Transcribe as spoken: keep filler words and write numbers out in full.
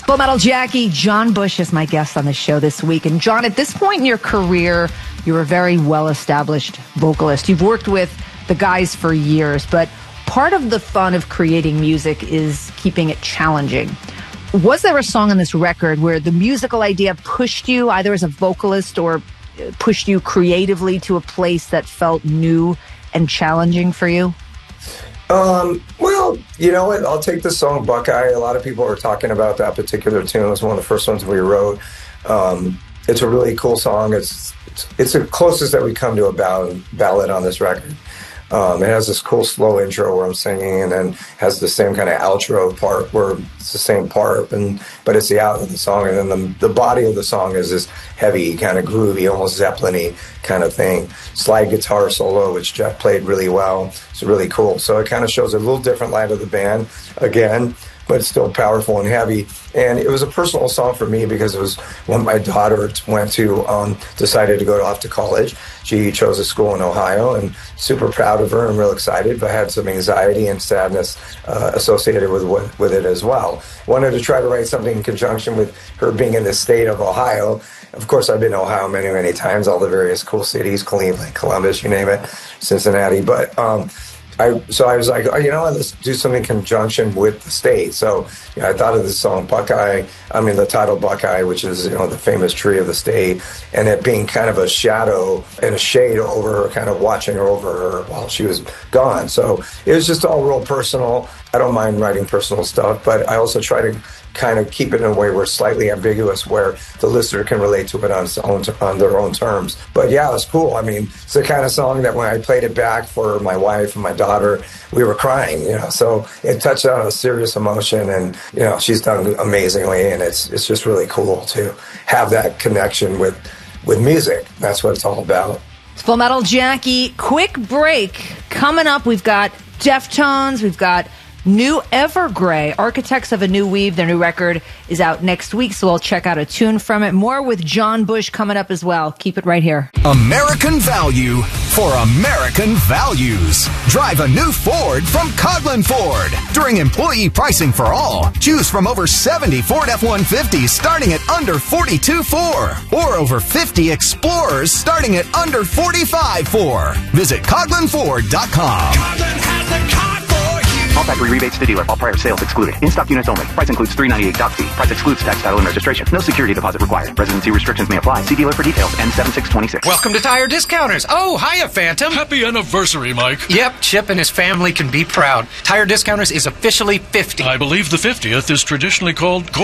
Full Metal Jackie, John Bush is my guest on the show this week. And John, at this point in your career, you're a very well-established vocalist. You've worked with the guys for years, but part of the fun of creating music is keeping it challenging. Was there a song on this record where the musical idea pushed you, either as a vocalist or pushed you creatively to a place that felt new and challenging for you? Um, well, you know what? I'll take the song Buckeye. A lot of people are talking about that particular tune. It was one of the first ones we wrote. Um, it's a really cool song. It's, it's it's the closest that we come to a ballad, ballad on this record. Um, it has this cool slow intro where I'm singing, and then has the same kind of outro part where it's the same part, and but it's the out of the song, and then the, the body of the song is this heavy, kind of groovy, almost Zeppelin-y kind of thing. Slide guitar solo, which Jeff played really well. It's really cool. So it kind of shows a little different light of the band again, but it's still powerful and heavy. And it was a personal song for me because it was when my daughter went to, um, decided to go off to college. She chose a school in Ohio, and super proud of her and real excited, but had some anxiety and sadness uh, associated with, with with it as well. Wanted to try to write something in conjunction with her being in the state of Ohio. Of course, I've been to Ohio many, many times, all the various cool cities, Cleveland, Columbus, you name it, Cincinnati. But um, I, so I was like, oh, you know what, let's do something in conjunction with the state. So you know, I thought of the song Buckeye, I mean the title Buckeye, which is, you know, the famous tree of the state, and it being kind of a shadow and a shade over her, kind of watching her over her while she was gone. So it was just all real personal. I don't mind writing personal stuff, but I also try to kind of keep it in a way where it's slightly ambiguous, where the listener can relate to it on its own, on their own terms. But yeah, it was cool. I mean, it's the kind of song that when I played it back for my wife and my daughter, we were crying, you know. So it touched on a serious emotion, and you know, she's done amazingly, and it's it's just really cool to have that connection with with music. That's what it's all about. Full Metal Jackie, quick break. Coming up, we've got Deftones, we've got New Evergrey, Architects of a New Weave. Their new record is out next week, so we'll check out a tune from it. More with John Bush coming up as well. Keep it right here. American value for American values. Drive a new Ford from Coughlin Ford. During employee pricing for all, choose from over seventy Ford F one fifties starting at under forty-two thousand four hundred, or over fifty Explorers starting at under forty-five thousand four hundred. Visit Coughlin Ford dot com. Coughlin has the car for you. All factory rebates to dealer. All prior sales excluded. In-stock units only. Price includes three ninety-eight dock fee. Price excludes tax, title, and registration. No security deposit required. Residency restrictions may apply. See dealer for details. N seven six two six. Welcome to Tire Discounters. Oh, hiya, Phantom. Happy anniversary, Mike. Yep, Chip and his family can be proud. Tire Discounters is officially fifty. I believe the fiftieth is traditionally called